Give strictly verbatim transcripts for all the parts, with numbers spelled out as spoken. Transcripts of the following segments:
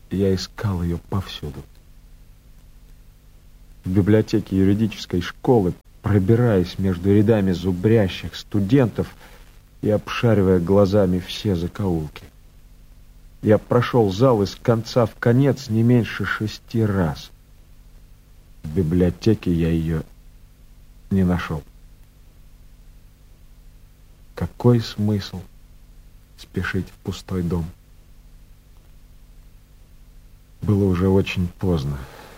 Я искал ее повсюду. В библиотеке юридической школы, пробираясь между рядами зубрящих студентов и обшаривая глазами все закоулки. Я прошел зал из конца в конец не меньше шести раз. В библиотеке я ее не нашел. Какой смысл спешить в пустой дом? Было уже очень поздно.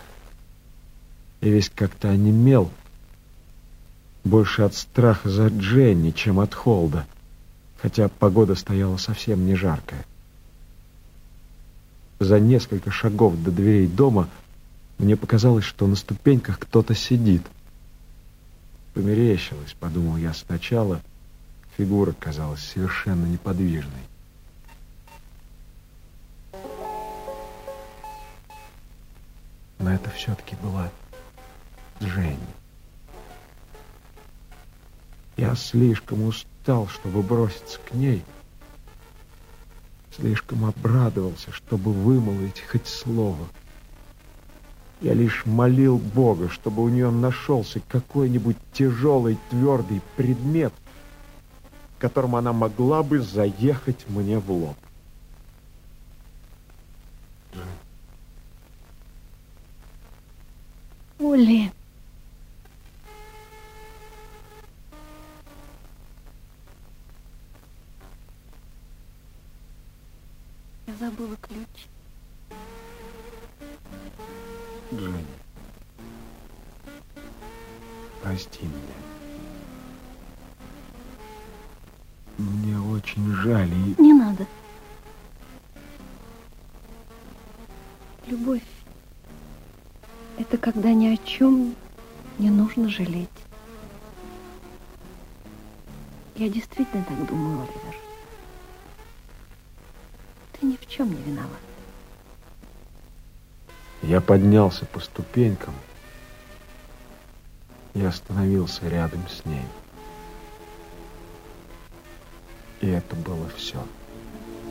Я весь как-то онемел, больше от страха за Дженни, чем от холода, хотя погода стояла совсем не жаркая. За несколько шагов до дверей дома мне показалось, что на ступеньках кто-то сидит. Померещилось, подумал я сначала, фигура казалась совершенно неподвижной. Но это все-таки была Дженни. Я слишком устал, чтобы броситься к ней, слишком обрадовался, чтобы вымолвить хоть слово. Я лишь молил Бога, чтобы у нее нашелся какой-нибудь тяжелый, твердый предмет, которым она могла бы заехать мне в лоб. Ули. Я забыла ключ. Дженни, прости меня. Мне очень жаль и... Не надо. Любовь — это когда ни о чем не нужно жалеть. Я действительно так думаю, Оливер. Ты ни в чем не виноват. Я поднялся по ступенькам и остановился рядом с ней. И это было все.